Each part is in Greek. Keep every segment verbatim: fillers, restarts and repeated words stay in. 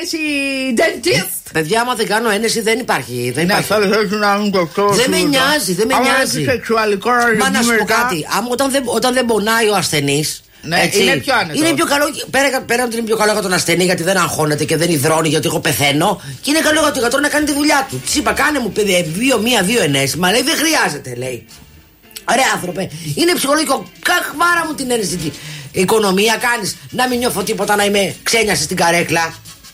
ένεση dentist. Παιδιά, άμα δεν κάνω ένεση δεν υπάρχει. Δεν, ναι, υπάρχει. δεν με νοιάζει, δεν με νοιάζει. Σεξουαλικό. Μα να σου πω κάτι. Άμα, όταν, δεν, όταν δεν πονάει ο ασθενής. Ναι, έτσι, είναι πιο άνετο. Είναι πιο καλό, πέρα, πέρα ότι είναι πιο καλό για τον ασθενή, γιατί δεν αγχώνεται και δεν υδρώνει, γιατί εγώ πεθαίνω. Και είναι καλό για τον γιατρό να κάνει τη δουλειά του. Τη είπα, κάνε μου παιδί, δύο, μία, δύο ενέσεις. Μα λέει δεν χρειάζεται, λέει. Ρε άνθρωπε, είναι ψυχολογικό. Καχμάρα μου την ένεση. Οικονομία κάνεις, να μην νιώθω τίποτα, να είμαι ξένιαση στην καρέκλα.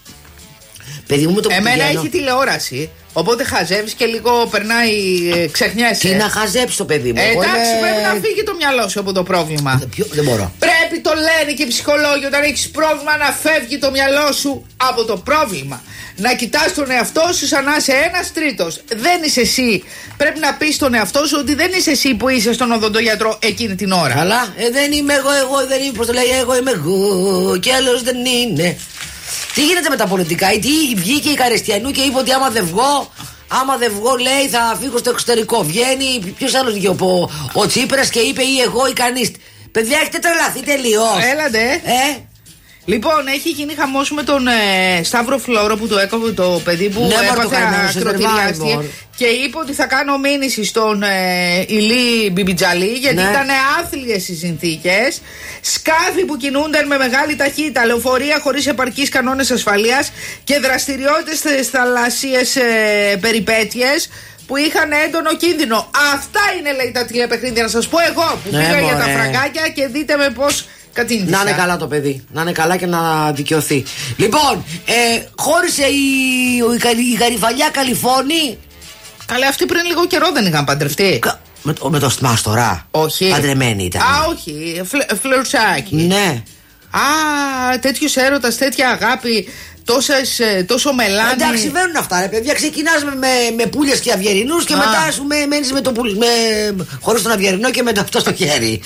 Παιδί μου, με το που εμένα πηγαίνω... έχει τηλεόραση. Οπότε χαζεύεις και λίγο περνάει, ε, ξεχνιέσαι. Τι να χαζέψει το παιδί μου. Ε, εντάξει, είναι... πρέπει να φύγει το μυαλό σου από το πρόβλημα. Δεν, ποιο, δεν μπορώ. Πρέπει, το λένε και οι ψυχολόγοι, όταν έχεις πρόβλημα να φεύγει το μυαλό σου από το πρόβλημα. Να κοιτάς τον εαυτό σου σαν να είσαι ένας τρίτος. Δεν είσαι εσύ. Πρέπει να πεις στον εαυτό σου ότι δεν είσαι εσύ που είσαι στον οδοντογιατρό εκείνη την ώρα. Καλά, ε, δεν είμαι εγώ, εγώ δεν είμαι. Πώς το λέει, εγώ είμαι εγώ. Και άλλος δεν είναι. Τι γίνεται με τα πολιτικά, ή τι βγήκε η Καρεστιανού και είπε ότι άμα δεν βγω, άμα δεν βγω, λέει, θα φύγω στο εξωτερικό. Βγαίνει, ποιος άλλος βγήκε, ο, ο Τσίπρας και είπε ή εγώ ή κανείς. Παιδιά, έχετε τρελαθεί τελείως. Έλατε. Ε. Λοιπόν, έχει γίνει χαμός με τον ε, Σταύρο Φλόρο που του έκοβε το παιδί που ναι, έπαθε ακροτηριάστηκε και είπε ότι θα κάνω μήνυση στον ε, Ηλί Μπιμπιτζαλή γιατί ναι. ήταν άθλιες οι συνθήκες. Σκάφη που κινούνταν με μεγάλη ταχύτητα, λεωφορεία χωρίς επαρκείς κανόνες ασφαλείας και δραστηριότητες στις θαλασσίες ε, περιπέτειες που είχαν έντονο κίνδυνο. Αυτά είναι, λέει, τα τηλεπαιχνίδια. Να σας πω εγώ που ναι, πήγα μωρέ. για τα φραγκάκια και δείτε με πώς κατήντησα. Να είναι καλά το παιδί, να είναι καλά και να δικαιωθεί. Λοιπόν, ε, χώρισε η, η, η Γαριφαλιά Καλιφώνη. Καλέ, αυτοί πριν λίγο καιρό δεν είχαν παντρευτεί. Κα, με, με το στμάστορα. Όχι. Παντρεμένη ήταν. Α, όχι. Φλε, φλερτσάκι. Ναι. Α, τέτοιος έρωτας, τέτοια αγάπη. Τόσες, τόσο μελάνι. Εντάξει, βαίνουν αυτά, ρε παιδιά. Ξεκινάς με, με, με πουλιες και αυγερινούς και Α. μετά σου με, μένεις με το πουλ, με, χωρίς τον αυγερινό και με το αυτό στο χέρι.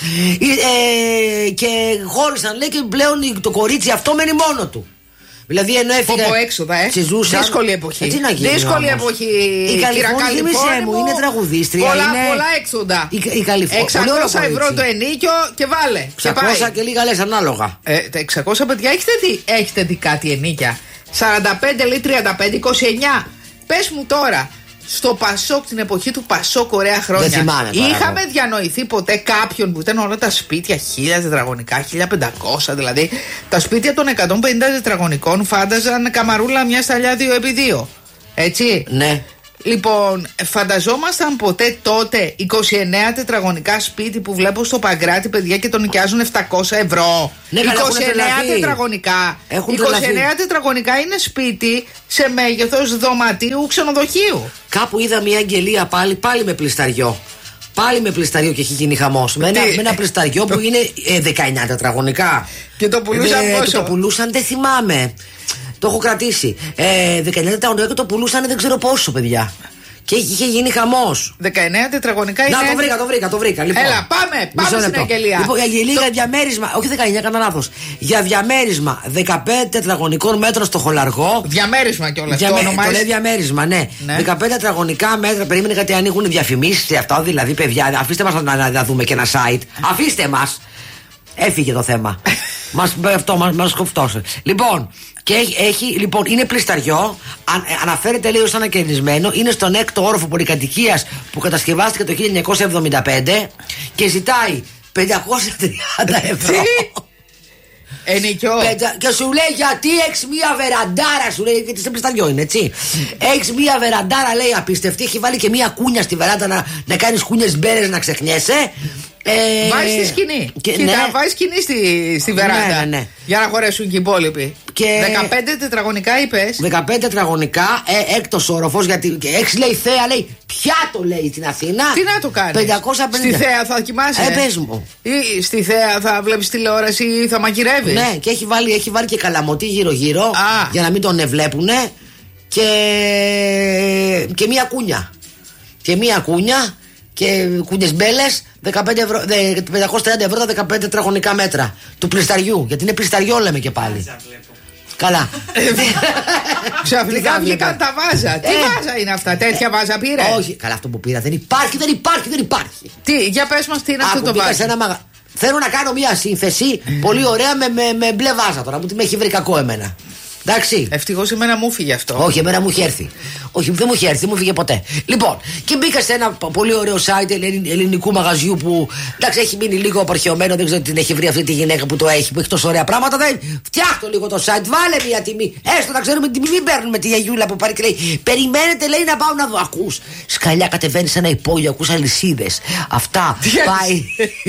Ε, και χώρισαν, λέει, και πλέον το κορίτσι αυτό μένει μόνο του. Δηλαδή ενώ έφυγε. Από έξοδα, ε. Συζούσαν, δύσκολη εποχή. Έτσι να γίνει, δύσκολη όμως. εποχή. Η Καλιφώνη μου είναι τραγουδίστρια. Πολλά, είναι... πολλά έξοδα. Η, η Καλιφώνη. εξακόσια ευρώ το ενίκιο και βάλε. εξακόσια και, και λίγα λες ανάλογα. Ε, τα εξακόσια παιδιά, έχετε δει, έχετε δει κάτι ενίκια. σαράντα πέντε λέει τριάντα πέντε, είκοσι εννιά. Πες μου τώρα, στο Πασόκ, την εποχή του Πασόκ, ωραία χρόνια. Δεν θυμάμαι, είχαμε εγώ. διανοηθεί ποτέ κάποιον που ήταν όλα τα σπίτια χίλια τετραγωνικά, χίλια πεντακόσια δηλαδή. Τα σπίτια των εκατόν πενήντα τετραγωνικών φάνταζαν καμαρούλα μια σταλιά δύο επί δύο. Έτσι. Ναι. Λοιπόν, φανταζόμασταν ποτέ τότε είκοσι εννέα τετραγωνικά σπίτι που βλέπω στο Παγκράτη, παιδιά, και τον νοικιάζουν επτακόσια ευρώ. Ναι, είκοσι εννέα τετραγωνικά. Έχουν είκοσι εννέα τετραγωνικά είναι σπίτι σε μέγεθος δωματίου ξενοδοχείου. Κάπου είδα μια αγγελία πάλι, πάλι με πλυσταριό. Πάλι με πλυσταριό και έχει γίνει χαμός. Με, με ένα πλυσταριό που είναι ε, δεκαεννέα τετραγωνικά. Και το πουλούσαν ε, πόσο? Και το πουλούσαν, δεν θυμάμαι. Το έχω κρατήσει. Ε, δεκαεννέα τετραγωνικά και το πουλούσαν δεν ξέρω πόσο, παιδιά. Και είχε γίνει χαμός. δεκαεννέα τετραγωνικά είναι. Να, το βρήκα, το βρήκα, το βρήκα. Λοιπόν, έλα, πάμε, πάμε στην αγγελία. Λοιπόν, η αγγελία το... για διαμέρισμα. Όχι δεκαεννέα, έκανα λάθος. Για διαμέρισμα δεκαπέντε τετραγωνικών μέτρων στο Χολαργό. Διαμέρισμα κιόλας. Διαμέ... Το, το λέει διαμέρισμα, ναι. ναι. δεκαπέντε τετραγωνικά μέτρα. Περίμενε κάτι ανοίγουν διαφημίσεις και αυτά. Δηλαδή, παιδιά, αφήστε μας να, να, να δούμε και ένα site. Αφήστε μας. Έφυγε το θέμα. μας, αυτό μας, μας κοφτώσε. Λοιπόν, και έχει, έχει, λοιπόν, είναι πλυσταριό. Αν, αναφέρεται, λέει, ως ανακαινισμένο. Είναι στον έκτο όροφο πολυκατοικίας που κατασκευάστηκε το χίλια εννιακόσια εβδομήντα πέντε και ζητάει πεντακόσια τριάντα ευρώ. Ενοικιό. Και σου λέει, γιατί έχεις μία βεραντάρα, σου λέει, γιατί σε πλυσταριό είναι, έτσι. Έχεις μία βεραντάρα, λέει, απίστευτη. Έχει βάλει και μία κούνια στη βεράντα να, να κάνεις κούνιες μπέρες να ξεχνιέσαι. Ε, βάζει στη σκηνή. Και, Κοίτα, ναι. βάζει σκηνή στη, στη βεράντα. Ναι, ναι, ναι. Για να χωρέσουν και οι υπόλοιποι. Και δεκαπέντε τετραγωνικά είπες. δεκαπέντε τετραγωνικά, ε, έκτος όροφος. Γιατί και έξι λέει θέα, λέει. Ποια το λέει στην Αθήνα. Τι να το κάνεις. πεντακόσια πενήντα. Στη θέα θα κοιμάσαι. Ε, πες μου. Ή στη θέα θα βλέπεις τηλεόραση ή θα μαγειρεύεις. Ναι, και έχει βάλει, έχει βάλει και καλαμωτή γύρω-γύρω. Για να μην τον βλέπουνε. Και, και μία κούνια. Και μία κούνια. Και κούνιες μπέλες, πεντακόσια τριάντα ευρώ τα δεκαπέντε τετραγωνικά μέτρα του πλυσταριού. Γιατί είναι πλυσταριό, λέμε και πάλι. Καλά. Ξαφνικά βγήκαν τα βάζα. Τι βάζα είναι αυτά, τέτοια βάζα πήρε. Όχι, καλά, αυτό που πήρα δεν υπάρχει, δεν υπάρχει, δεν υπάρχει. Τι, για πες μας τι είναι αυτό το βάζα. Θέλω να κάνω μια σύνθεση πολύ ωραία με μπλε βάζα τώρα που με έχει βρει κακό εμένα. Εντάξει. Ευτυχώς εμένα μου φύγε αυτό. Όχι, εμένα μου είχε έρθει. Όχι, δεν μου είχε έρθει, δεν μου φύγε ποτέ. Λοιπόν, και μπήκα σε ένα πολύ ωραίο site ελληνικού μαγαζιού που εντάξει έχει μείνει λίγο απαρχαιωμένο. Δεν ξέρω την έχει βρει αυτή τη γυναίκα που το έχει, που έχει τόσο ωραία πράγματα. Δεν φτιάχτω λίγο το site, βάλε μια τιμή. Έστω να ξέρουμε την τιμή, μην παίρνουμε τη γιαγιούλα που πάρει και λέει περιμένετε, λέει να πάω να δω. Ακούς σκαλιά κατεβαίνει σε ένα υπόγειο, ακούς αλυσίδες. Αυτά πάει.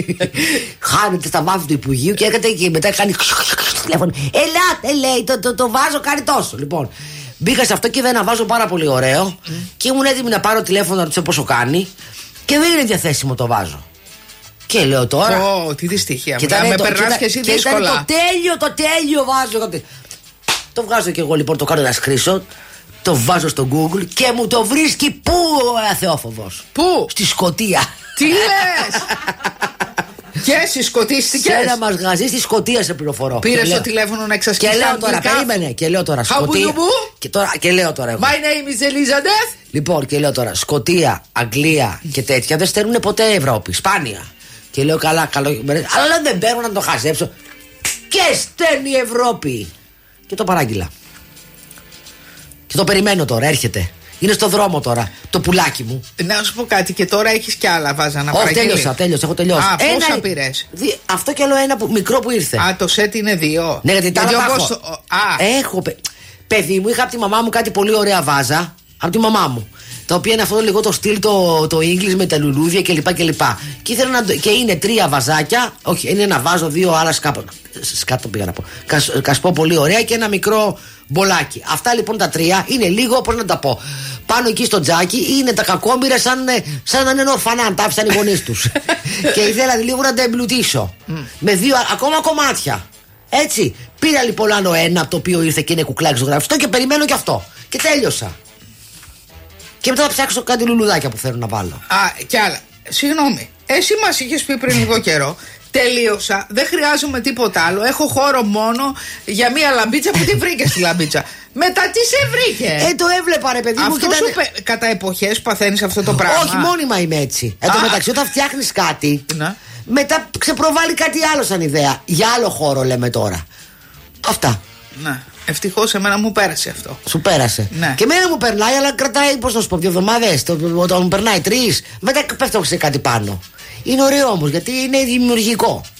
Χάνεται στα βάθη του Υπουργείου και έρχεται και μετά κάνει τηλέφωνο. Ελάτε, λέει, το, το, το βάζω, κάνει τόσο. Λοιπόν, μπήκα σε αυτό και είδα ένα βάζο πάρα πολύ ωραίο mm. και ήμουν έτοιμη να πάρω τηλέφωνο να ρωτήσω πόσο κάνει και δεν είναι διαθέσιμο το βάζο. Και λέω τώρα. Ω, τι δυστυχία. Με περνάς και εσύ δύσκολα. Ήταν το τέλειο, το τέλειο βάζο. Το βγάζω και εγώ λοιπόν, το κάνω ένα screenshot. Το βάζω στο Google και μου το βρίσκει πού ο αθεόφοβος. Πού? Στη Σκωτία. Τι λες? Και εσύ σκοτίστηκες? Σε ένα μαγαζί στη Σκωτία σε πληροφορώ. Πήρες το τηλέφωνο να εξασκήσεις. Και λέω τώρα, περίμενε. Και λέω τώρα, Σκωτία. Και, τώρα, και λέω τώρα εγώ. My name is Elizabeth. Λοιπόν, και λέω τώρα, Σκωτία, Αγγλία και τέτοια δεν στέλνουν ποτέ Ευρώπη. Σπάνια. Και λέω καλά, καλό. Αλλά δεν παίρνω να το χαζέψω. Και στέλνει Ευρώπη. Και το παράγγειλα. Και το περιμένω τώρα, έρχεται. Είναι στο δρόμο τώρα, το πουλάκι μου. Να σου πω κάτι, και τώρα έχεις κι άλλα βάζα να παραγγείλεις. Όχι, τέλειωσα, τέλειωσα, έχω τελειώσει. Α, πόσα πήρες? Δι... Αυτό κι άλλο ένα που, μικρό που ήρθε. Α, το σετ είναι δύο. Ναι, γιατί τα άλλα έχω. Το... Α. Έχω, παι... παιδί μου, είχα από τη μαμά μου κάτι πολύ ωραία βάζα. Από τη μαμά μου. Τα οποία είναι αυτό λίγο το στυλ το, το English με τα λουλούδια κλπ. Και, και, ήθελα να... και είναι τρία βαζάκια. Όχι, είναι ένα βάζο, δύο άλλα σκάπο. Σκάτω πήγα να πω. Κασ, κασπό πολύ ωραία και ένα μικρό μπολάκι. Αυτά λοιπόν τα τρία είναι λίγο, πώς να τα πω. Πάνω εκεί στο τζάκι είναι τα κακόμοιρα σαν, σαν να είναι ορφανά, αν τα άφησαν οι γονείς τους. Και ήθελα λίγο να τα εμπλουτίσω. Mm. Με δύο ακόμα κομμάτια. Έτσι. Πήρα λοιπόν άλλο ένα από το οποίο ήρθε και είναι κουκλάκι ζωγραφιστό και περιμένω και αυτό. Και τέλειωσα. Και μετά θα ψάξω κάτι λουλουδάκια που θέλω να βάλω. Α, κι άλλα. Συγγνώμη. Εσύ μας είχες πει πριν λίγο καιρό. Τελείωσα. Δεν χρειάζομαι τίποτα άλλο. Έχω χώρο μόνο για μία λαμπίτσα που τη βρήκες τη λαμπίτσα. Μετά τι σε βρήκε? Ε, το έβλεπα ρε παιδί μου. Αυτό σου πε... κατά εποχές παθαίνεις αυτό το πράγμα? Όχι, μόνιμα είμαι έτσι. Εν τω μεταξύ, όταν φτιάχνεις κάτι, να. μετά ξεπροβάλλει κάτι άλλο σαν ιδέα. Για άλλο χώρο λέμε τώρα. Αυτά. Ναι. Ευτυχώς εμένα μου πέρασε αυτό. Σου πέρασε. Ναι. Και εμένα μου περνάει, αλλά κρατάει, πώς να σου πω, δύο εβδομάδες. Όταν μου περνάει τρεις, μετά πέφτω σε κάτι πάνω. Είναι ωραίο όμως γιατί είναι δημιουργικό.